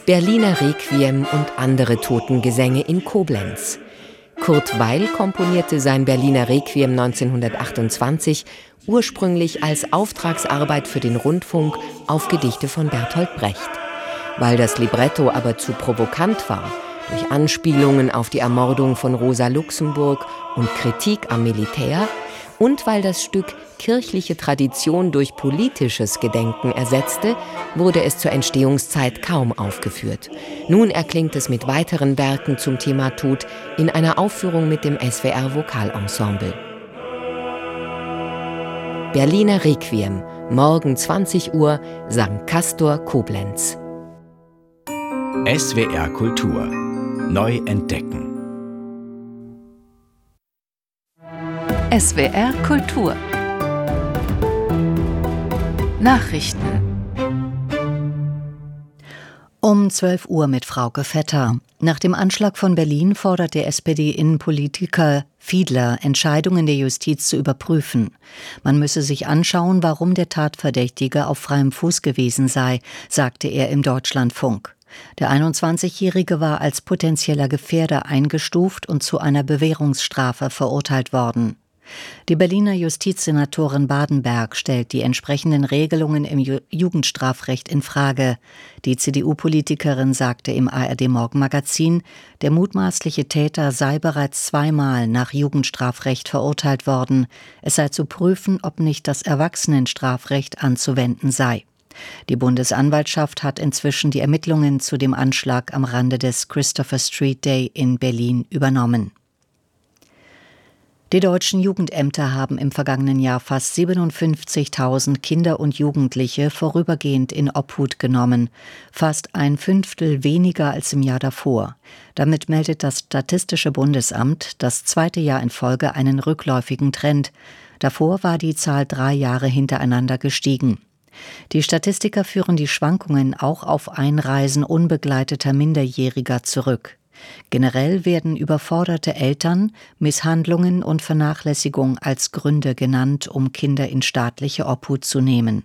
Berliner Requiem und andere Totengesänge in Koblenz. Kurt Weil komponierte sein Berliner Requiem 1928 ursprünglich als Auftragsarbeit für den Rundfunk auf Gedichte von Bertolt Brecht. Weil das Libretto aber zu provokant war, durch Anspielungen auf die Ermordung von Rosa Luxemburg und Kritik am Militär, und weil das Stück kirchliche Tradition durch politisches Gedenken ersetzte, wurde es zur Entstehungszeit kaum aufgeführt. Nun erklingt es mit weiteren Werken zum Thema Tod in einer Aufführung mit dem SWR Vokalensemble. Berliner Requiem, morgen 20 Uhr, St. Castor, Koblenz. SWR Kultur. Neu entdecken. SWR Kultur. Nachrichten. Um 12 Uhr mit Frauke Vetter. Nach dem Anschlag von Berlin fordert der SPD-Innenpolitiker Fiedler, Entscheidungen der Justiz zu überprüfen. Man müsse sich anschauen, warum der Tatverdächtige auf freiem Fuß gewesen sei, sagte er im Deutschlandfunk. Der 21-Jährige war als potenzieller Gefährder eingestuft und zu einer Bewährungsstrafe verurteilt worden. Die Berliner Justizsenatorin Badenberg stellt die entsprechenden Regelungen im Jugendstrafrecht in Frage. Die CDU-Politikerin sagte im ARD-Morgenmagazin, der mutmaßliche Täter sei bereits zweimal nach Jugendstrafrecht verurteilt worden. Es sei zu prüfen, ob nicht das Erwachsenenstrafrecht anzuwenden sei. Die Bundesanwaltschaft hat inzwischen die Ermittlungen zu dem Anschlag am Rande des Christopher Street Day in Berlin übernommen. Die deutschen Jugendämter haben im vergangenen Jahr fast 57.000 Kinder und Jugendliche vorübergehend in Obhut genommen, fast ein Fünftel weniger als im Jahr davor. Damit meldet das Statistische Bundesamt das zweite Jahr in Folge einen rückläufigen Trend. Davor war die Zahl 3 Jahre hintereinander gestiegen. Die Statistiker führen die Schwankungen auch auf Einreisen unbegleiteter Minderjähriger zurück. Generell werden überforderte Eltern, Misshandlungen und Vernachlässigung als Gründe genannt, um Kinder in staatliche Obhut zu nehmen.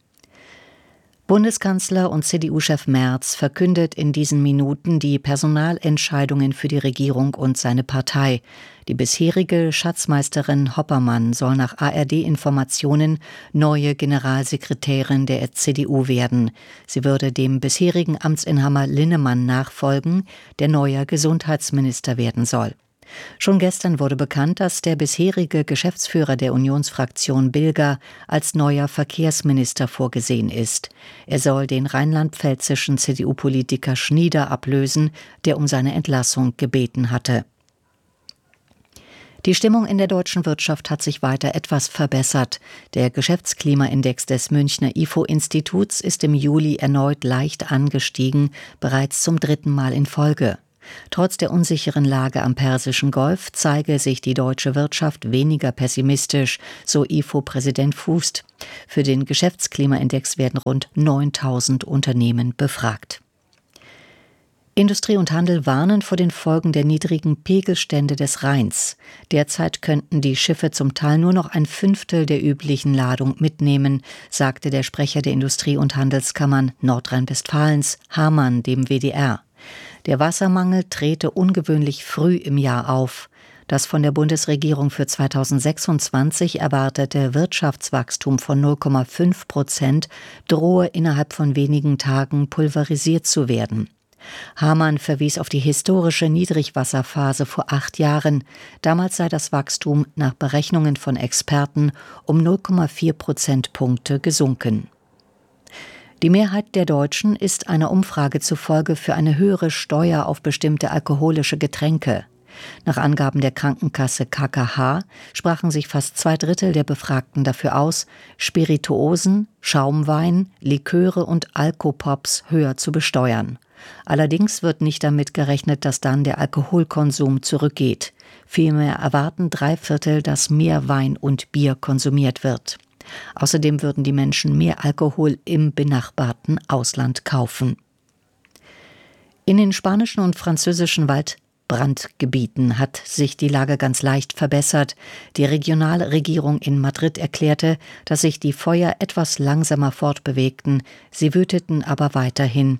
Bundeskanzler und CDU-Chef Merz verkündet in diesen Minuten die Personalentscheidungen für die Regierung und seine Partei. Die bisherige Schatzmeisterin Hoppermann soll nach ARD-Informationen neue Generalsekretärin der CDU werden. Sie würde dem bisherigen Amtsinhaber Linnemann nachfolgen, der neuer Gesundheitsminister werden soll. Schon gestern wurde bekannt, dass der bisherige Geschäftsführer der Unionsfraktion Bilger als neuer Verkehrsminister vorgesehen ist. Er soll den rheinland-pfälzischen CDU-Politiker Schnieder ablösen, der um seine Entlassung gebeten hatte. Die Stimmung in der deutschen Wirtschaft hat sich weiter etwas verbessert. Der Geschäftsklimaindex des Münchner IFO-Instituts ist im Juli erneut leicht angestiegen, bereits zum 3. Mal in Folge. Trotz der unsicheren Lage am Persischen Golf zeige sich die deutsche Wirtschaft weniger pessimistisch, so IFO-Präsident Fußt. Für den Geschäftsklimaindex werden rund 9.000 Unternehmen befragt. Industrie und Handel warnen vor den Folgen der niedrigen Pegelstände des Rheins. Derzeit könnten die Schiffe zum Teil nur noch ein Fünftel der üblichen Ladung mitnehmen, sagte der Sprecher der Industrie- und Handelskammern Nordrhein-Westfalens, Hamann, dem WDR. Der Wassermangel trete ungewöhnlich früh im Jahr auf. Das von der Bundesregierung für 2026 erwartete Wirtschaftswachstum von 0,5% drohe innerhalb von wenigen Tagen pulverisiert zu werden. Hamann verwies auf die historische Niedrigwasserphase vor 8 Jahren. Damals sei das Wachstum nach Berechnungen von Experten um 0,4 Prozentpunkte gesunken. Die Mehrheit der Deutschen ist einer Umfrage zufolge für eine höhere Steuer auf bestimmte alkoholische Getränke. Nach Angaben der Krankenkasse KKH sprachen sich fast 2/3 der Befragten dafür aus, Spirituosen, Schaumwein, Liköre und Alkopops höher zu besteuern. Allerdings wird nicht damit gerechnet, dass dann der Alkoholkonsum zurückgeht. Vielmehr erwarten 3/4, dass mehr Wein und Bier konsumiert wird. Außerdem würden die Menschen mehr Alkohol im benachbarten Ausland kaufen. In den spanischen und französischen Waldbrandgebieten hat sich die Lage ganz leicht verbessert. Die Regionalregierung in Madrid erklärte, dass sich die Feuer etwas langsamer fortbewegten, sie wüteten aber weiterhin.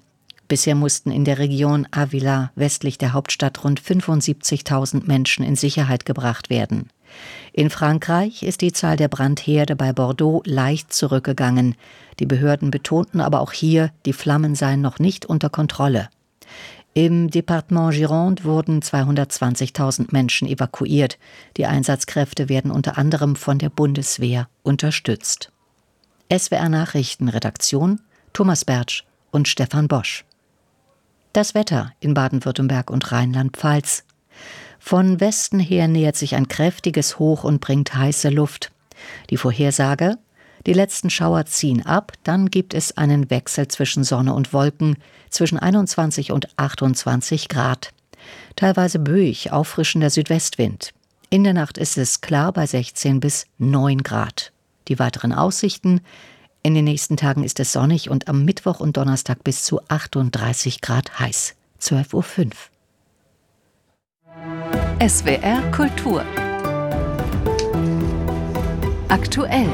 Bisher mussten in der Region Avila westlich der Hauptstadt rund 75.000 Menschen in Sicherheit gebracht werden. In Frankreich ist die Zahl der Brandherde bei Bordeaux leicht zurückgegangen. Die Behörden betonten aber auch hier, die Flammen seien noch nicht unter Kontrolle. Im Departement Gironde wurden 220.000 Menschen evakuiert. Die Einsatzkräfte werden unter anderem von der Bundeswehr unterstützt. SWR Nachrichten Redaktion Thomas Bertsch und Stefan Bosch. Das Wetter in Baden-Württemberg und Rheinland-Pfalz. Von Westen her nähert sich ein kräftiges Hoch und bringt heiße Luft. Die Vorhersage: Die letzten Schauer ziehen ab, dann gibt es einen Wechsel zwischen Sonne und Wolken, zwischen 21 und 28 Grad. Teilweise böig, auffrischender Südwestwind. In der Nacht ist es klar bei 16 bis 9 Grad. Die weiteren Aussichten: In den nächsten Tagen ist es sonnig und am Mittwoch und Donnerstag bis zu 38 Grad heiß. 12:05 Uhr. SWR Kultur. Aktuell.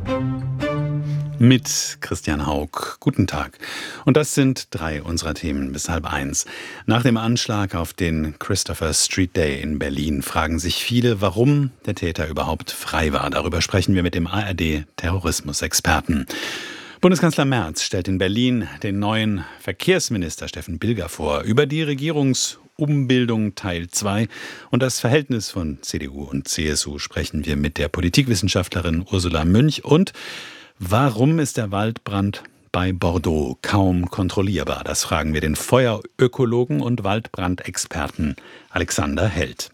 Mit Christian Haug. Guten Tag. Und das sind 3 unserer Themen bis 12:30. Nach dem Anschlag auf den Christopher Street Day in Berlin fragen sich viele, warum der Täter überhaupt frei war. Darüber sprechen wir mit dem ARD-Terrorismusexperten. Bundeskanzler Merz stellt in Berlin den neuen Verkehrsminister Steffen Bilger vor. Über die Regierungsumbildung Teil 2 und das Verhältnis von CDU und CSU sprechen wir mit der Politikwissenschaftlerin Ursula Münch. Und warum ist der Waldbrand bei Bordeaux kaum kontrollierbar? Das fragen wir den Feuerökologen und Waldbrandexperten Alexander Held.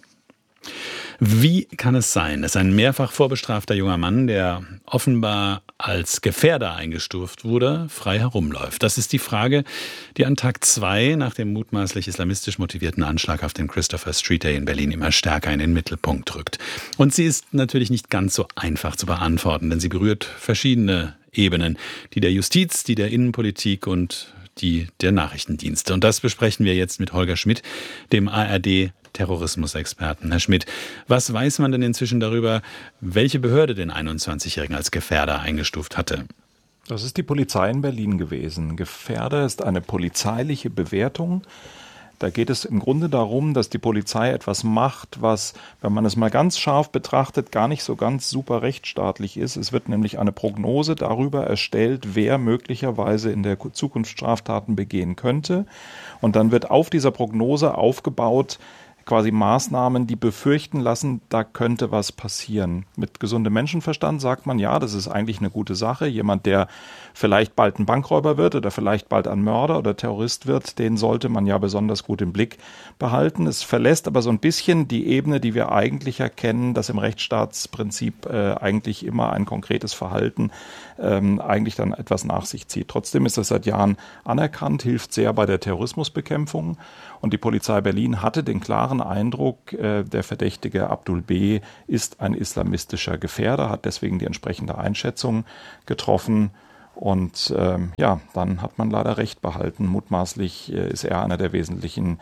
Wie kann es sein, dass ein mehrfach vorbestrafter junger Mann, der offenbar als Gefährder eingestuft wurde, frei herumläuft? Das ist die Frage, die an Tag 2 nach dem mutmaßlich islamistisch motivierten Anschlag auf den Christopher Street Day in Berlin immer stärker in den Mittelpunkt rückt. Und sie ist natürlich nicht ganz so einfach zu beantworten, denn sie berührt verschiedene Ebenen, die der Justiz, die der Innenpolitik und die der Nachrichtendienste. Und das besprechen wir jetzt mit Holger Schmidt, dem ARD-Terrorismusexperten. Herr Schmidt, was weiß man denn inzwischen darüber, welche Behörde den 21-Jährigen als Gefährder eingestuft hatte? Das ist die Polizei in Berlin gewesen. Gefährder ist eine polizeiliche Bewertung. Da geht es im Grunde darum, dass die Polizei etwas macht, was, wenn man es mal ganz scharf betrachtet, gar nicht so ganz super rechtsstaatlich ist. Es wird nämlich eine Prognose darüber erstellt, wer möglicherweise in der Zukunft Straftaten begehen könnte. Und dann wird auf dieser Prognose aufgebaut, quasi Maßnahmen, die befürchten lassen, da könnte was passieren. Mit gesundem Menschenverstand sagt man, ja, das ist eigentlich eine gute Sache. Jemand, der vielleicht bald ein Bankräuber wird oder vielleicht bald ein Mörder oder Terrorist wird, den sollte man ja besonders gut im Blick behalten. Es verlässt aber so ein bisschen die Ebene, die wir eigentlich erkennen, dass im Rechtsstaatsprinzip eigentlich immer ein konkretes Verhalten eigentlich dann etwas nach sich zieht. Trotzdem ist das seit Jahren anerkannt, hilft sehr bei der Terrorismusbekämpfung. Und die Polizei Berlin hatte den klaren Eindruck, der Verdächtige Abdul B. ist ein islamistischer Gefährder, hat deswegen die entsprechende Einschätzung getroffen. Und dann hat man leider recht behalten. Mutmaßlich ist er einer der wesentlichen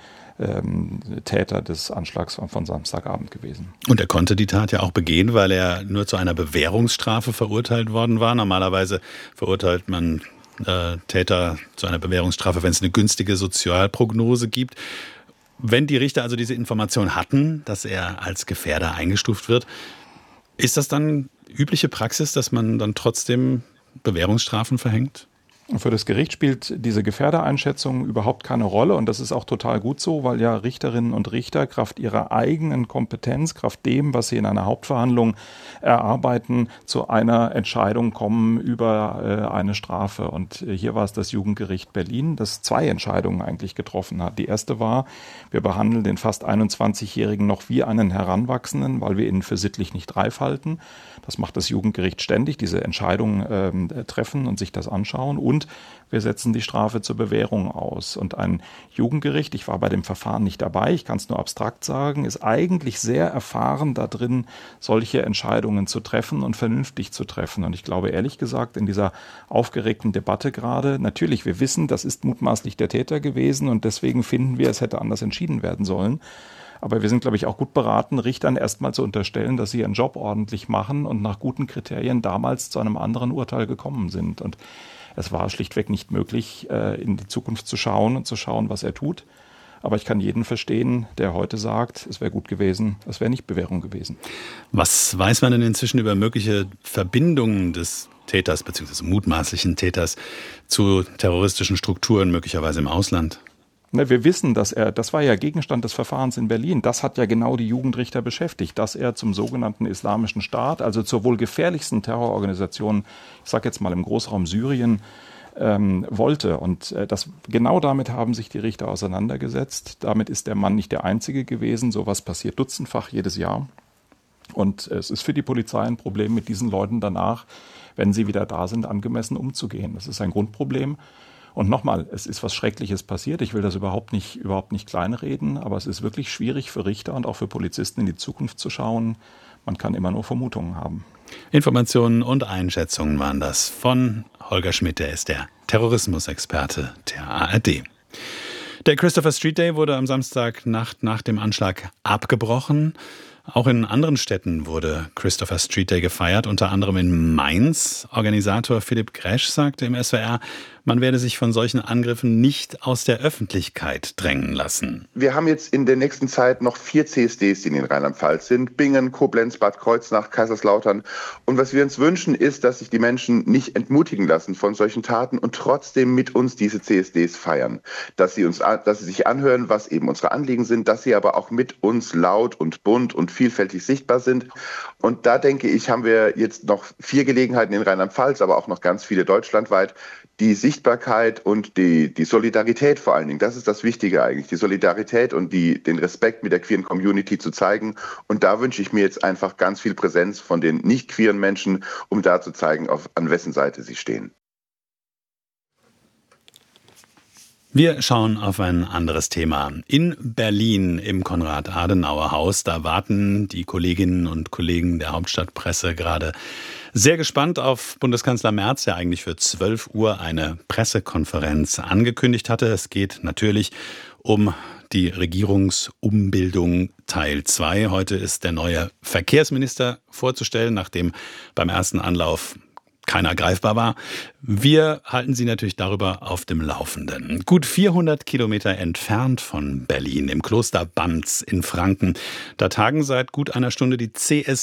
Täter des Anschlags von Samstagabend gewesen. Und er konnte die Tat ja auch begehen, weil er nur zu einer Bewährungsstrafe verurteilt worden war. Normalerweise verurteilt man Täter zu einer Bewährungsstrafe, wenn es eine günstige Sozialprognose gibt. Wenn die Richter also diese Information hatten, dass er als Gefährder eingestuft wird, ist das dann übliche Praxis, dass man dann trotzdem Bewährungsstrafen verhängt? Für das Gericht spielt diese Gefährdereinschätzung überhaupt keine Rolle und das ist auch total gut so, weil ja Richterinnen und Richter Kraft ihrer eigenen Kompetenz, Kraft dem, was sie in einer Hauptverhandlung erarbeiten, zu einer Entscheidung kommen über eine Strafe. Und hier war es das Jugendgericht Berlin, das 2 Entscheidungen eigentlich getroffen hat. Die erste war, wir behandeln den fast 21-Jährigen noch wie einen Heranwachsenden, weil wir ihn für sittlich nicht reif halten. Das macht das Jugendgericht ständig, diese Entscheidungen treffen und sich das anschauen. Und wir setzen die Strafe zur Bewährung aus. Und ein Jugendgericht, ich war bei dem Verfahren nicht dabei, ich kann es nur abstrakt sagen, ist eigentlich sehr erfahren da drin, solche Entscheidungen zu treffen und vernünftig zu treffen. Und ich glaube ehrlich gesagt, in dieser aufgeregten Debatte gerade, natürlich, wir wissen, das ist mutmaßlich der Täter gewesen und deswegen finden wir, es hätte anders entschieden werden sollen. Aber wir sind, glaube ich, auch gut beraten, Richtern erstmal zu unterstellen, dass sie ihren Job ordentlich machen und nach guten Kriterien damals zu einem anderen Urteil gekommen sind. Und Es war schlichtweg nicht möglich, in die Zukunft zu schauen und zu schauen, was er tut. Aber ich kann jeden verstehen, der heute sagt, es wäre gut gewesen, es wäre nicht Bewährung gewesen. Was weiß man denn inzwischen über mögliche Verbindungen des Täters bzw. mutmaßlichen Täters zu terroristischen Strukturen, möglicherweise im Ausland? Wir wissen, das war ja Gegenstand des Verfahrens in Berlin. Das hat ja genau die Jugendrichter beschäftigt, dass er zum sogenannten Islamischen Staat, also zur wohl gefährlichsten Terrororganisation, ich sage jetzt mal im Großraum Syrien, wollte. Und genau damit haben sich die Richter auseinandergesetzt. Damit ist der Mann nicht der Einzige gewesen. Sowas passiert dutzendfach jedes Jahr. Und es ist für die Polizei ein Problem, mit diesen Leuten danach, wenn sie wieder da sind, angemessen umzugehen. Das ist ein Grundproblem. Und nochmal, es ist was Schreckliches passiert. Ich will das überhaupt nicht kleinreden, aber es ist wirklich schwierig für Richter und auch für Polizisten in die Zukunft zu schauen. Man kann immer nur Vermutungen haben. Informationen und Einschätzungen waren das von Holger Schmidt, der ist der Terrorismusexperte der ARD. Der Christopher Street Day wurde am Samstagnacht nach dem Anschlag abgebrochen. Auch in anderen Städten wurde Christopher Street Day gefeiert, unter anderem in Mainz. Organisator Philipp Gresch sagte im SWR, man werde sich von solchen Angriffen nicht aus der Öffentlichkeit drängen lassen. Wir haben jetzt in der nächsten Zeit noch 4 CSDs, die in Rheinland-Pfalz sind. Bingen, Koblenz, Bad Kreuznach, Kaiserslautern. Und was wir uns wünschen, ist, dass sich die Menschen nicht entmutigen lassen von solchen Taten und trotzdem mit uns diese CSDs feiern. Dass sie sich anhören, was eben unsere Anliegen sind, dass sie aber auch mit uns laut und bunt und vielfältig sichtbar sind. Und da denke ich, haben wir jetzt noch 4 Gelegenheiten in Rheinland-Pfalz, aber auch noch ganz viele deutschlandweit, die Sichtbarkeit und die Solidarität vor allen Dingen, das ist das Wichtige eigentlich, die Solidarität und den Respekt mit der queeren Community zu zeigen. Und da wünsche ich mir jetzt einfach ganz viel Präsenz von den nicht queeren Menschen, um da zu zeigen, an wessen Seite sie stehen. Wir schauen auf ein anderes Thema. In Berlin im Konrad-Adenauer-Haus, da warten die Kolleginnen und Kollegen der Hauptstadtpresse gerade sehr gespannt auf Bundeskanzler Merz, der eigentlich für 12 Uhr eine Pressekonferenz angekündigt hatte. Es geht natürlich um die Regierungsumbildung Teil 2. Heute ist der neue Verkehrsminister vorzustellen, nachdem beim ersten Anlauf keiner greifbar war. Wir halten Sie natürlich darüber auf dem Laufenden. Gut 400 Kilometer entfernt von Berlin, im Kloster Banz in Franken, da tagen seit gut einer Stunde die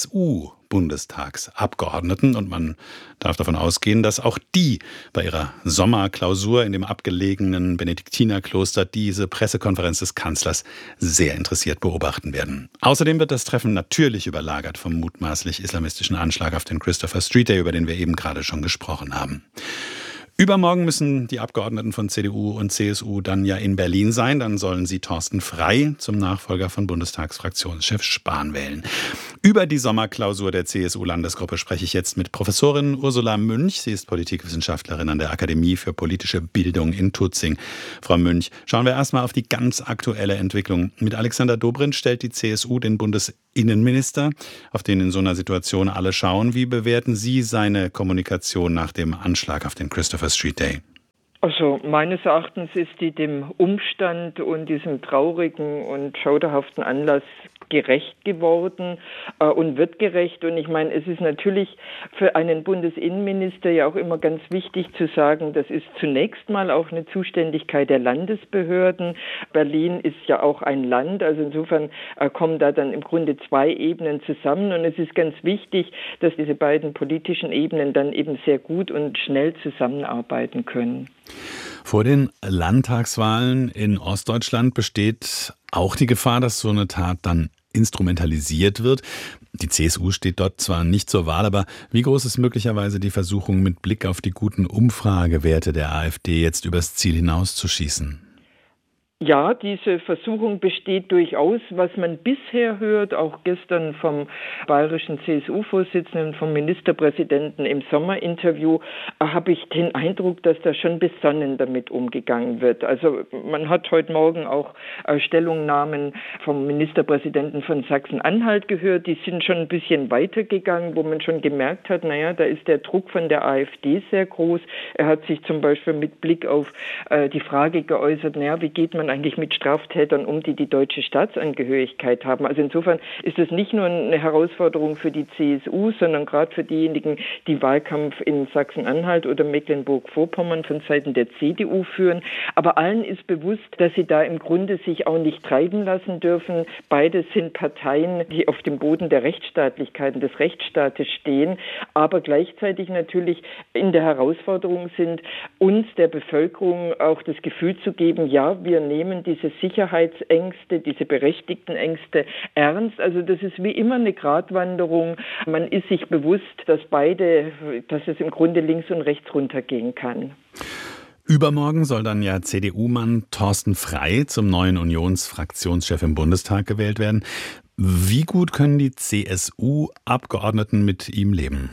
CSU-Bundestagsabgeordneten und man darf davon ausgehen, dass auch die bei ihrer Sommerklausur in dem abgelegenen Benediktinerkloster diese Pressekonferenz des Kanzlers sehr interessiert beobachten werden. Außerdem wird das Treffen natürlich überlagert vom mutmaßlich islamistischen Anschlag auf den Christopher Street Day, über den wir eben gerade schon gesprochen haben. Übermorgen müssen die Abgeordneten von CDU und CSU dann ja in Berlin sein. Dann sollen sie Thorsten Frey zum Nachfolger von Bundestagsfraktionschef Spahn wählen. Über die Sommerklausur der CSU-Landesgruppe spreche ich jetzt mit Professorin Ursula Münch. Sie ist Politikwissenschaftlerin an der Akademie für politische Bildung in Tutzing. Frau Münch, schauen wir erstmal auf die ganz aktuelle Entwicklung. Mit Alexander Dobrindt stellt die CSU den Bundesinnenminister, auf den in so einer Situation alle schauen. Wie bewerten Sie seine Kommunikation nach dem Anschlag auf den Christopher Street Day? Also meines Erachtens ist die dem Umstand und diesem traurigen und schauderhaften Anlass gerecht geworden und wird gerecht. Und ich meine, es ist natürlich für einen Bundesinnenminister ja auch immer ganz wichtig zu sagen, das ist zunächst mal auch eine Zuständigkeit der Landesbehörden. Berlin ist ja auch ein Land, also insofern kommen da dann im Grunde 2 Ebenen zusammen. Und es ist ganz wichtig, dass diese beiden politischen Ebenen dann eben sehr gut und schnell zusammenarbeiten können. Vor den Landtagswahlen in Ostdeutschland besteht auch die Gefahr, dass so eine Tat dann instrumentalisiert wird. Die CSU steht dort zwar nicht zur Wahl, aber wie groß ist möglicherweise die Versuchung, mit Blick auf die guten Umfragewerte der AfD jetzt übers Ziel hinauszuschießen? Ja, diese Versuchung besteht durchaus. Was man bisher hört, auch gestern vom bayerischen CSU-Vorsitzenden, vom Ministerpräsidenten im Sommerinterview, habe ich den Eindruck, dass da schon besonnen damit umgegangen wird. Also man hat heute Morgen auch Stellungnahmen vom Ministerpräsidenten von Sachsen-Anhalt gehört. Die sind schon ein bisschen weitergegangen, wo man schon gemerkt hat, naja, da ist der Druck von der AfD sehr groß. Er hat sich zum Beispiel mit Blick auf die Frage geäußert, naja, wie geht man man eigentlich mit Straftätern um, die die deutsche Staatsangehörigkeit haben? Also insofern ist es nicht nur eine Herausforderung für die CSU, sondern gerade für diejenigen, die Wahlkampf in Sachsen-Anhalt oder Mecklenburg-Vorpommern von Seiten der CDU führen. Aber allen ist bewusst, dass sie da im Grunde sich auch nicht treiben lassen dürfen. Beides sind Parteien, die auf dem Boden der Rechtsstaatlichkeit und des Rechtsstaates stehen, aber gleichzeitig natürlich in der Herausforderung sind, uns der Bevölkerung auch das Gefühl zu geben, ja, wir nehmen diese Sicherheitsängste, diese berechtigten Ängste ernst. Also das ist wie immer eine Gratwanderung. Man ist sich bewusst, dass es im Grunde links und rechts runtergehen kann. Übermorgen soll dann ja CDU-Mann Thorsten Frey zum neuen Unionsfraktionschef im Bundestag gewählt werden. Wie gut können die CSU-Abgeordneten mit ihm leben?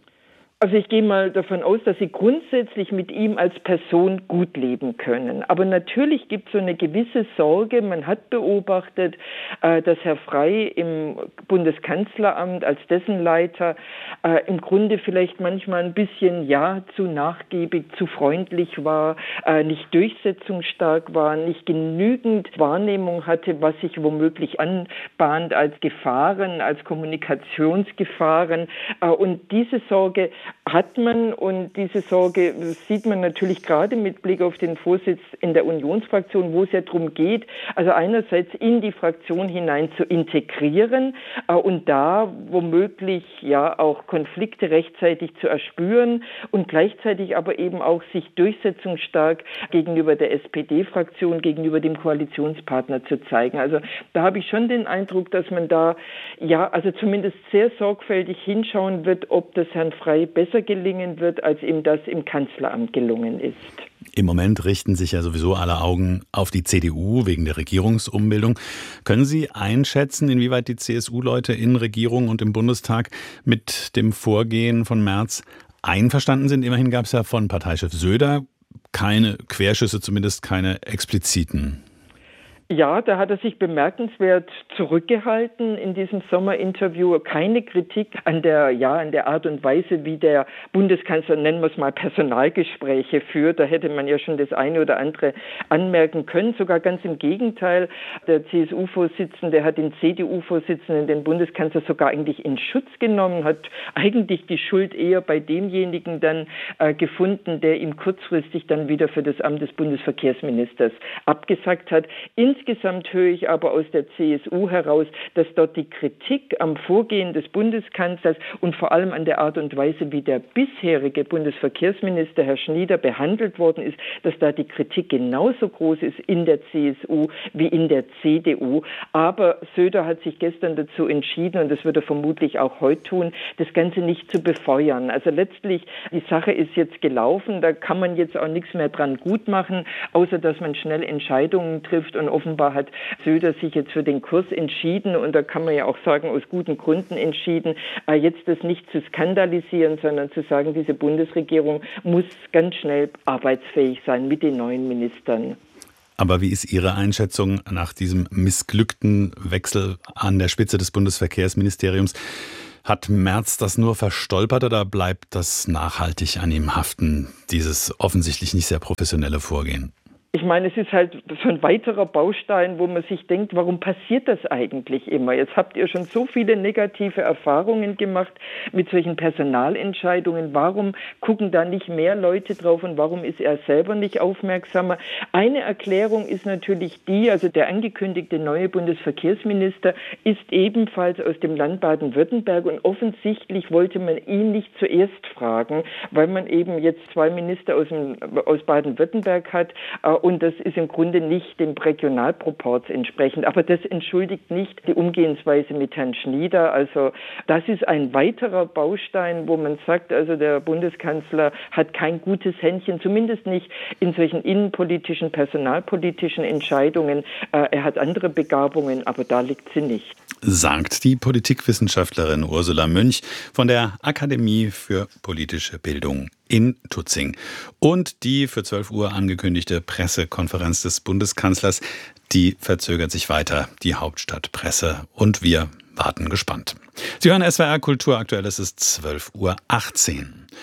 Also ich gehe mal davon aus, dass sie grundsätzlich mit ihm als Person gut leben können. Aber natürlich gibt es so eine gewisse Sorge. Man hat beobachtet, dass Herr Frey im Bundeskanzleramt als dessen Leiter im Grunde vielleicht manchmal ein bisschen zu nachgiebig, zu freundlich war, nicht durchsetzungsstark war, nicht genügend Wahrnehmung hatte, was sich womöglich anbahnt als Gefahren, als Kommunikationsgefahren. Und diese Sorge hat man, und diese Sorge sieht man natürlich gerade mit Blick auf den Vorsitz in der Unionsfraktion, wo es ja darum geht, also einerseits in die Fraktion hinein zu integrieren und da womöglich auch Konflikte rechtzeitig zu erspüren und gleichzeitig aber eben auch sich durchsetzungsstark gegenüber der SPD-Fraktion, gegenüber dem Koalitionspartner zu zeigen. Also da habe ich schon den Eindruck, dass man da also zumindest sehr sorgfältig hinschauen wird, ob das Herrn Frey besser gelingen wird, als ihm das im Kanzleramt gelungen ist. Im Moment richten sich ja sowieso alle Augen auf die CDU wegen der Regierungsumbildung. Können Sie einschätzen, inwieweit die CSU-Leute in Regierung und im Bundestag mit dem Vorgehen von Merz einverstanden sind? Immerhin gab es ja von Parteichef Söder keine Querschüsse, zumindest keine expliziten. Ja, da hat er sich bemerkenswert zurückgehalten in diesem Sommerinterview. Keine Kritik an der Art und Weise, wie der Bundeskanzler, nennen wir es mal, Personalgespräche führt. Da hätte man ja schon das eine oder andere anmerken können. Sogar ganz im Gegenteil. Der CSU-Vorsitzende hat den CDU-Vorsitzenden, den Bundeskanzler, sogar eigentlich in Schutz genommen, hat eigentlich die Schuld eher bei demjenigen dann gefunden, der ihm kurzfristig dann wieder für das Amt des Bundesverkehrsministers abgesagt hat. Insgesamt höre ich aber aus der CSU heraus, dass dort die Kritik am Vorgehen des Bundeskanzlers und vor allem an der Art und Weise, wie der bisherige Bundesverkehrsminister Herr Schnieder behandelt worden ist, dass da die Kritik genauso groß ist in der CSU wie in der CDU. Aber Söder hat sich gestern dazu entschieden, und das wird er vermutlich auch heute tun, das Ganze nicht zu befeuern. Also letztlich, die Sache ist jetzt gelaufen, da kann man jetzt auch nichts mehr dran gut machen, außer dass man schnell Entscheidungen trifft, und offenbar hat Söder sich jetzt für den Kurs entschieden, und da kann man ja auch sagen, aus guten Gründen entschieden, jetzt das nicht zu skandalisieren, sondern zu sagen, diese Bundesregierung muss ganz schnell arbeitsfähig sein mit den neuen Ministern. Aber wie ist Ihre Einschätzung nach diesem missglückten Wechsel an der Spitze des Bundesverkehrsministeriums? Hat Merz das nur verstolpert oder bleibt das nachhaltig an ihm haften, dieses offensichtlich nicht sehr professionelle Vorgehen? Ich meine, es ist halt so ein weiterer Baustein, wo man sich denkt, warum passiert das eigentlich immer? Jetzt habt ihr schon so viele negative Erfahrungen gemacht mit solchen Personalentscheidungen. Warum gucken da nicht mehr Leute drauf und warum ist er selber nicht aufmerksamer? Eine Erklärung ist natürlich also der angekündigte neue Bundesverkehrsminister ist ebenfalls aus dem Land Baden-Württemberg, und offensichtlich wollte man ihn nicht zuerst fragen, weil man eben jetzt 2 Minister aus Baden-Württemberg hat. Und das ist im Grunde nicht dem Regionalproporz entsprechend. Aber das entschuldigt nicht die Umgehensweise mit Herrn Schnieder. Also das ist ein weiterer Baustein, wo man sagt, also der Bundeskanzler hat kein gutes Händchen, zumindest nicht in solchen innenpolitischen, personalpolitischen Entscheidungen. Er hat andere Begabungen, aber da liegt sie nicht. Sagt die Politikwissenschaftlerin Ursula Münch von der Akademie für politische Bildung in Tutzing. Und die für 12 Uhr angekündigte Pressekonferenz des Bundeskanzlers, die verzögert sich weiter, die Hauptstadtpresse. Und wir warten gespannt. Sie hören SWR Kultur, aktuell ist es 12:18 Uhr.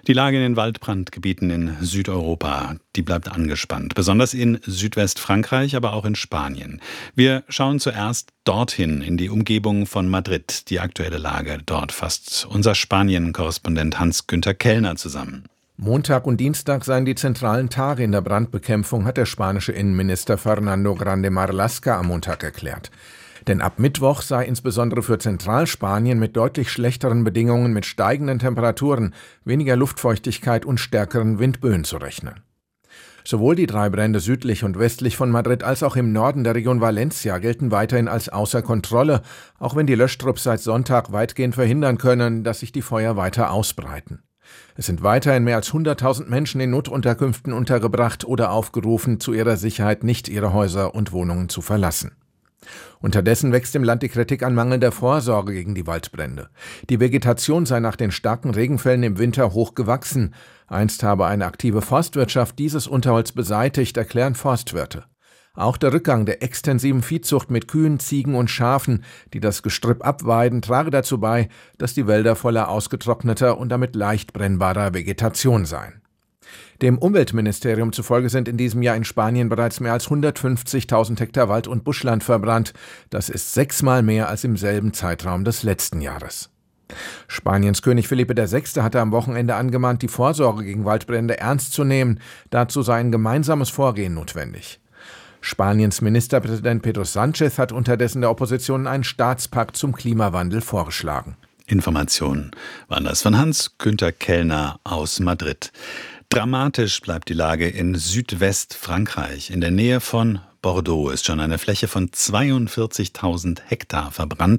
Die Lage in den Waldbrandgebieten in Südeuropa, die bleibt angespannt. Besonders in Südwestfrankreich, aber auch in Spanien. Wir schauen zuerst dorthin, in die Umgebung von Madrid. Die aktuelle Lage dort fasst unser Spanien-Korrespondent Hans-Günther Kellner zusammen. Montag und Dienstag seien die zentralen Tage in der Brandbekämpfung, hat der spanische Innenminister Fernando Grande Marlaska am Montag erklärt. Denn ab Mittwoch sei insbesondere für Zentralspanien mit deutlich schlechteren Bedingungen mit steigenden Temperaturen, weniger Luftfeuchtigkeit und stärkeren Windböen zu rechnen. Sowohl die 3 Brände südlich und westlich von Madrid als auch im Norden der Region Valencia gelten weiterhin als außer Kontrolle, auch wenn die Löschtrupps seit Sonntag weitgehend verhindern können, dass sich die Feuer weiter ausbreiten. Es sind weiterhin mehr als 100.000 Menschen in Notunterkünften untergebracht oder aufgerufen, zu ihrer Sicherheit nicht ihre Häuser und Wohnungen zu verlassen. Unterdessen wächst im Land die Kritik an mangelnder Vorsorge gegen die Waldbrände. Die Vegetation sei nach den starken Regenfällen im Winter hoch gewachsen. Einst habe eine aktive Forstwirtschaft dieses Unterholz beseitigt, erklären Forstwirte. Auch der Rückgang der extensiven Viehzucht mit Kühen, Ziegen und Schafen, die das Gestrüpp abweiden, trage dazu bei, dass die Wälder voller ausgetrockneter und damit leicht brennbarer Vegetation seien. Dem Umweltministerium zufolge sind in diesem Jahr in Spanien bereits mehr als 150.000 Hektar Wald und Buschland verbrannt. Das ist 6-mal mehr als im selben Zeitraum des letzten Jahres. Spaniens König Felipe VI. Hatte am Wochenende angemahnt, die Vorsorge gegen Waldbrände ernst zu nehmen. Dazu sei ein gemeinsames Vorgehen notwendig. Spaniens Ministerpräsident Pedro Sánchez hat unterdessen der Opposition einen Staatspakt zum Klimawandel vorgeschlagen. Informationen waren das von Hans-Günther Kellner aus Madrid. Dramatisch bleibt die Lage in Südwestfrankreich. In der Nähe von Bordeaux ist schon eine Fläche von 42.000 Hektar verbrannt.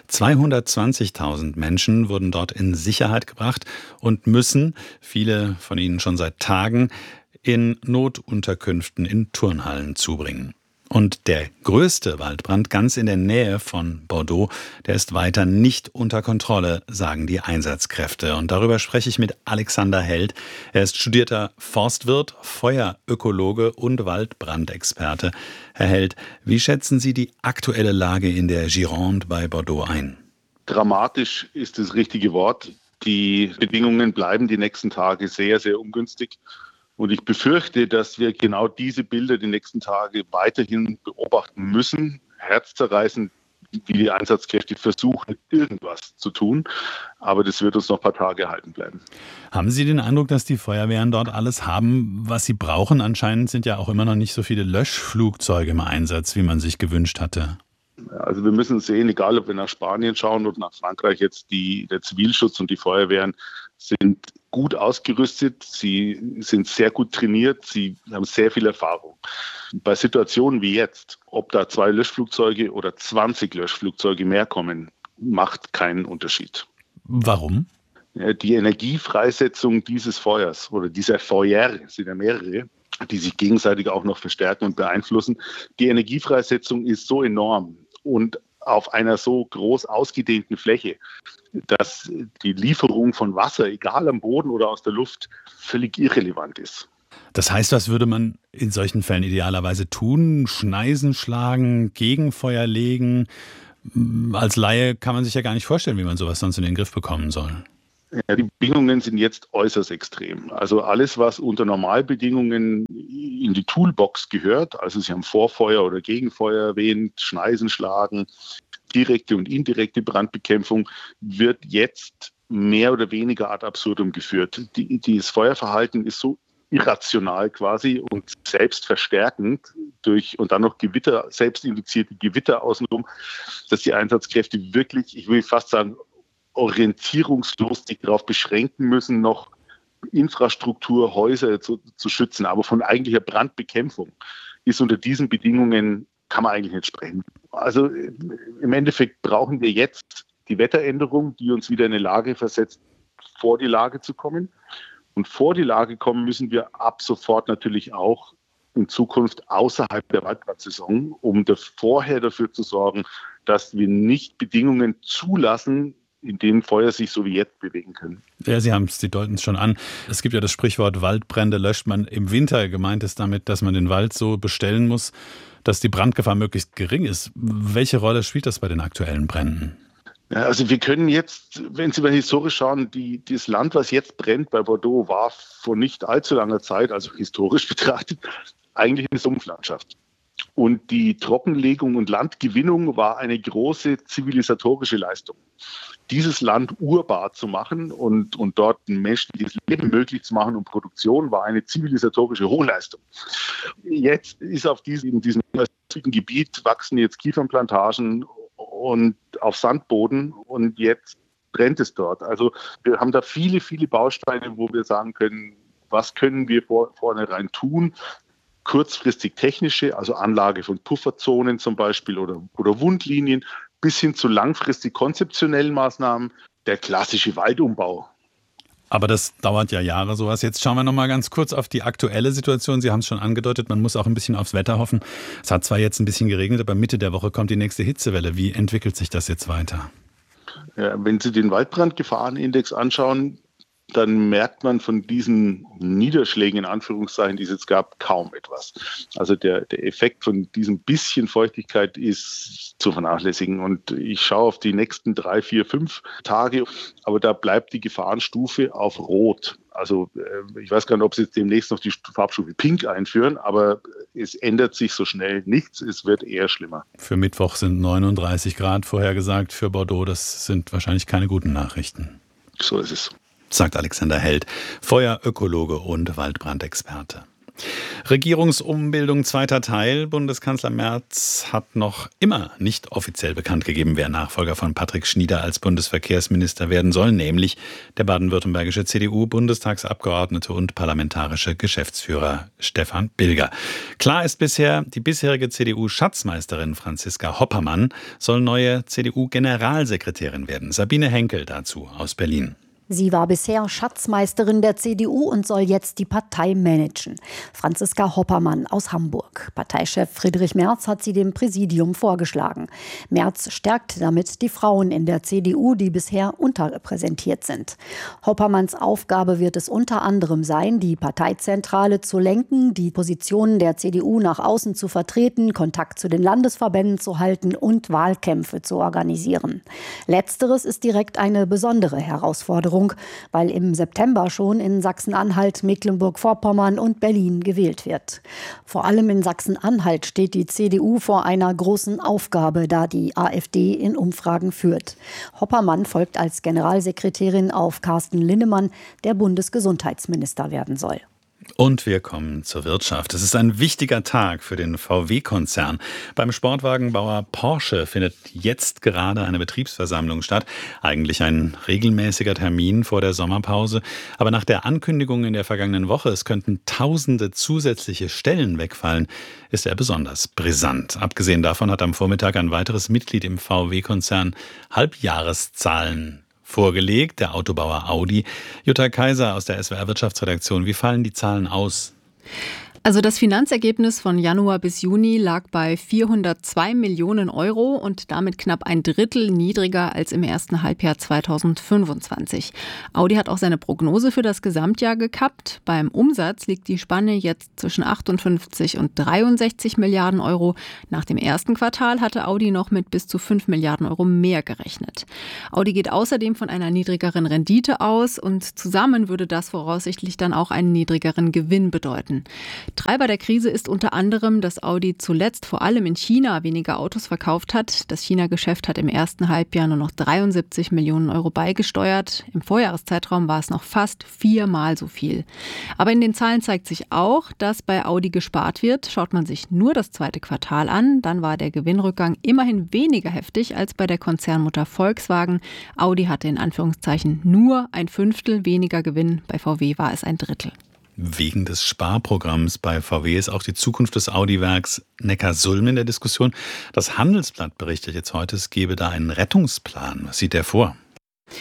220.000 Menschen wurden dort in Sicherheit gebracht und müssen, viele von ihnen schon seit Tagen, in Notunterkünften in Turnhallen zubringen. Und der größte Waldbrand ganz in der Nähe von Bordeaux, der ist weiter nicht unter Kontrolle, sagen die Einsatzkräfte. Und darüber spreche ich mit Alexander Held. Er ist studierter Forstwirt, Feuerökologe und Waldbrandexperte. Herr Held, wie schätzen Sie die aktuelle Lage in der Gironde bei Bordeaux ein? Dramatisch ist das richtige Wort. Die Bedingungen bleiben die nächsten Tage sehr, sehr ungünstig. Und ich befürchte, dass wir genau diese Bilder die nächsten Tage weiterhin beobachten müssen. Herzzerreißend, wie die Einsatzkräfte versuchen, irgendwas zu tun. Aber das wird uns noch ein paar Tage erhalten bleiben. Haben Sie den Eindruck, dass die Feuerwehren dort alles haben, was sie brauchen? Anscheinend sind ja auch immer noch nicht so viele Löschflugzeuge im Einsatz, wie man sich gewünscht hatte. Also wir müssen sehen, egal ob wir nach Spanien schauen oder nach Frankreich, jetzt der Zivilschutz und die Feuerwehren sind gut ausgerüstet, sie sind sehr gut trainiert, sie haben sehr viel Erfahrung. Bei Situationen wie jetzt, ob da 2 Löschflugzeuge oder 20 Löschflugzeuge mehr kommen, macht keinen Unterschied. Warum? Die Energiefreisetzung dieses Feuers oder dieser Feuer, es sind ja mehrere, die sich gegenseitig auch noch verstärken und beeinflussen. Die Energiefreisetzung ist so enorm und auf einer so groß ausgedehnten Fläche, dass die Lieferung von Wasser, egal am Boden oder aus der Luft, völlig irrelevant ist. Das heißt, was würde man in solchen Fällen idealerweise tun? Schneisen schlagen, Gegenfeuer legen? Als Laie kann man sich ja gar nicht vorstellen, wie man sowas sonst in den Griff bekommen soll. Ja, die Bedingungen sind jetzt äußerst extrem. Also alles, was unter Normalbedingungen in die Toolbox gehört, also Sie haben Vorfeuer oder Gegenfeuer erwähnt, Schneisen schlagen, direkte und indirekte Brandbekämpfung, wird jetzt mehr oder weniger ad absurdum geführt. Das Feuerverhalten ist so irrational quasi und selbstverstärkend und dann noch Gewitter, selbstinduzierte Gewitter außenrum, dass die Einsatzkräfte wirklich, ich will fast sagen, orientierungslos sich darauf beschränken müssen, noch Infrastruktur, Häuser zu schützen. Aber von eigentlicher Brandbekämpfung ist unter diesen Bedingungen, kann man eigentlich nicht sprechen. Also im Endeffekt brauchen wir jetzt die Wetteränderung, die uns wieder in eine Lage versetzt, vor die Lage zu kommen. Und vor die Lage kommen müssen wir ab sofort natürlich auch in Zukunft außerhalb der Waldbrandsaison, um vorher dafür zu sorgen, dass wir nicht Bedingungen zulassen, in denen Feuer sich so wie jetzt bewegen können. Ja, Sie deuten es schon an. Es gibt ja das Sprichwort, Waldbrände löscht man im Winter. Gemeint ist damit, dass man den Wald so bestellen muss, dass die Brandgefahr möglichst gering ist. Welche Rolle spielt das bei den aktuellen Bränden? Ja, also wir können jetzt, wenn Sie mal historisch schauen, das Land, was jetzt brennt bei Bordeaux, war vor nicht allzu langer Zeit, also historisch betrachtet, eigentlich eine Sumpflandschaft. Und die Trockenlegung und Landgewinnung war eine große zivilisatorische Leistung. Dieses Land urbar zu machen und dort ein menschliches Leben möglich zu machen und Produktion war eine zivilisatorische Hochleistung. Jetzt ist in diesem Gebiet wachsen jetzt Kiefernplantagen und auf Sandboden und jetzt brennt es dort. Also wir haben da viele, viele Bausteine, wo wir sagen können, was können wir vornherein tun? Kurzfristig technische, also Anlage von Pufferzonen zum Beispiel oder Wundlinien, bis hin zu langfristig konzeptionellen Maßnahmen, der klassische Waldumbau. Aber das dauert ja Jahre, sowas. Jetzt schauen wir noch mal ganz kurz auf die aktuelle Situation. Sie haben es schon angedeutet, man muss auch ein bisschen aufs Wetter hoffen. Es hat zwar jetzt ein bisschen geregnet, aber Mitte der Woche kommt die nächste Hitzewelle. Wie entwickelt sich das jetzt weiter? Ja, wenn Sie den Waldbrandgefahrenindex anschauen, dann merkt man von diesen Niederschlägen, in Anführungszeichen, die es jetzt gab, kaum etwas. Also der Effekt von diesem bisschen Feuchtigkeit ist zu vernachlässigen. Und ich schaue auf die nächsten 3, 4, 5 Tage, aber da bleibt die Gefahrenstufe auf Rot. Also ich weiß gar nicht, ob sie jetzt demnächst noch die Farbstufe Pink einführen, aber es ändert sich so schnell nichts. Es wird eher schlimmer. Für Mittwoch sind 39 Grad vorhergesagt für Bordeaux. Das sind wahrscheinlich keine guten Nachrichten. So ist es, sagt Alexander Held, Feuerökologe und Waldbrandexperte. Regierungsumbildung zweiter Teil. Bundeskanzler Merz hat noch immer nicht offiziell bekannt gegeben, wer Nachfolger von Patrick Schnieder als Bundesverkehrsminister werden soll, nämlich der baden-württembergische CDU-Bundestagsabgeordnete und parlamentarische Geschäftsführer Stefan Bilger. Klar ist bisher, die bisherige CDU-Schatzmeisterin Franziska Hoppermann soll neue CDU-Generalsekretärin werden. Sabine Henkel dazu aus Berlin. Sie war bisher Schatzmeisterin der CDU und soll jetzt die Partei managen. Franziska Hoppermann aus Hamburg. Parteichef Friedrich Merz hat sie dem Präsidium vorgeschlagen. Merz stärkt damit die Frauen in der CDU, die bisher unterrepräsentiert sind. Hoppermanns Aufgabe wird es unter anderem sein, die Parteizentrale zu lenken, die Positionen der CDU nach außen zu vertreten, Kontakt zu den Landesverbänden zu halten und Wahlkämpfe zu organisieren. Letzteres ist direkt eine besondere Herausforderung, weil im September schon in Sachsen-Anhalt, Mecklenburg-Vorpommern und Berlin gewählt wird. Vor allem in Sachsen-Anhalt steht die CDU vor einer großen Aufgabe, da die AfD in Umfragen führt. Hoppermann folgt als Generalsekretärin auf Carsten Linnemann, der Bundesgesundheitsminister werden soll. Und wir kommen zur Wirtschaft. Es ist ein wichtiger Tag für den VW-Konzern. Beim Sportwagenbauer Porsche findet jetzt gerade eine Betriebsversammlung statt. Eigentlich ein regelmäßiger Termin vor der Sommerpause. Aber nach der Ankündigung in der vergangenen Woche, es könnten Tausende zusätzliche Stellen wegfallen, ist er besonders brisant. Abgesehen davon hat am Vormittag ein weiteres Mitglied im VW-Konzern Halbjahreszahlen vorgelegt, der Autobauer Audi. Jutta Kaiser aus der SWR Wirtschaftsredaktion. Wie fallen die Zahlen aus? Also das Finanzergebnis von Januar bis Juni lag bei 402 Millionen Euro und damit knapp ein Drittel niedriger als im ersten Halbjahr 2025. Audi hat auch seine Prognose für das Gesamtjahr gekappt. Beim Umsatz liegt die Spanne jetzt zwischen 58 und 63 Milliarden Euro. Nach dem ersten Quartal hatte Audi noch mit bis zu 5 Milliarden Euro mehr gerechnet. Audi geht außerdem von einer niedrigeren Rendite aus und zusammen würde das voraussichtlich dann auch einen niedrigeren Gewinn bedeuten. Treiber der Krise ist unter anderem, dass Audi zuletzt vor allem in China weniger Autos verkauft hat. Das China-Geschäft hat im ersten Halbjahr nur noch 73 Millionen Euro beigesteuert. Im Vorjahreszeitraum war es noch fast 4-mal so viel. Aber in den Zahlen zeigt sich auch, dass bei Audi gespart wird. Schaut man sich nur das zweite Quartal an, dann war der Gewinnrückgang immerhin weniger heftig als bei der Konzernmutter Volkswagen. Audi hatte in Anführungszeichen nur ein Fünftel weniger Gewinn, bei VW war es ein Drittel. Wegen des Sparprogramms bei VW ist auch die Zukunft des Audi-Werks Neckarsulm in der Diskussion. Das Handelsblatt berichtet jetzt heute, es gebe da einen Rettungsplan. Was sieht der vor?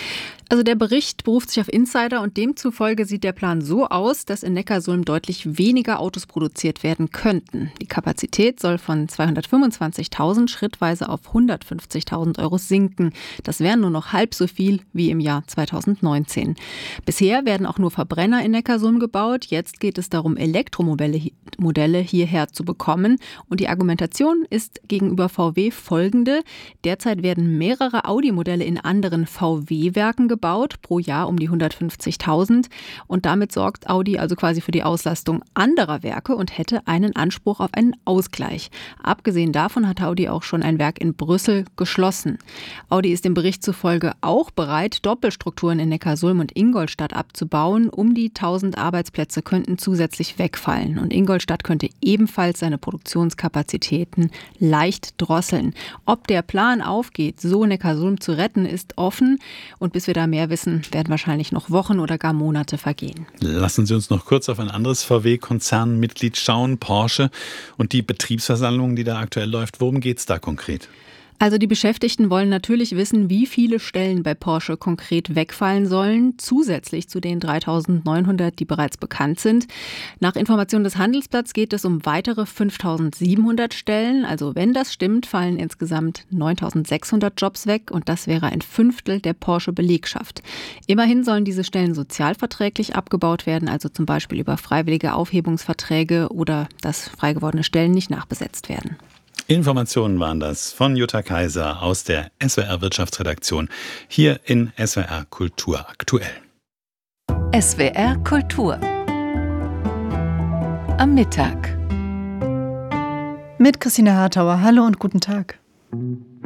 Also der Bericht beruft sich auf Insider und demzufolge sieht der Plan so aus, dass in Neckarsulm deutlich weniger Autos produziert werden könnten. Die Kapazität soll von 225.000 schrittweise auf 150.000 Euro sinken. Das wären nur noch halb so viel wie im Jahr 2019. Bisher werden auch nur Verbrenner in Neckarsulm gebaut. Jetzt geht es darum, Elektromodelle hierher zu bekommen. Und die Argumentation ist gegenüber VW folgende. Derzeit werden mehrere Audi-Modelle in anderen VW-Werken gebaut, pro Jahr um die 150.000. Und damit sorgt Audi also quasi für die Auslastung anderer Werke und hätte einen Anspruch auf einen Ausgleich. Abgesehen davon hat Audi auch schon ein Werk in Brüssel geschlossen. Audi ist dem Bericht zufolge auch bereit, Doppelstrukturen in Neckarsulm und Ingolstadt abzubauen. Um die 1.000 Arbeitsplätze könnten zusätzlich wegfallen. Und Ingolstadt könnte ebenfalls seine Produktionskapazitäten leicht drosseln. Ob der Plan aufgeht, so Neckarsulm zu retten, ist offen. Und bis wir da mehr wissen, werden wahrscheinlich noch Wochen oder gar Monate vergehen. Lassen Sie uns noch kurz auf ein anderes VW-Konzernmitglied schauen, Porsche, und die Betriebsversammlung, die da aktuell läuft. Worum geht es da konkret? Also die Beschäftigten wollen natürlich wissen, wie viele Stellen bei Porsche konkret wegfallen sollen, zusätzlich zu den 3.900, die bereits bekannt sind. Nach Informationen des Handelsblatts geht es um weitere 5.700 Stellen. Also wenn das stimmt, fallen insgesamt 9.600 Jobs weg und das wäre ein Fünftel der Porsche-Belegschaft. Immerhin sollen diese Stellen sozialverträglich abgebaut werden, also zum Beispiel über freiwillige Aufhebungsverträge oder dass frei gewordene Stellen nicht nachbesetzt werden. Informationen waren das von Jutta Kaiser aus der SWR Wirtschaftsredaktion hier in SWR Kultur aktuell. SWR Kultur am Mittag mit Christine Hartauer. Hallo und guten Tag.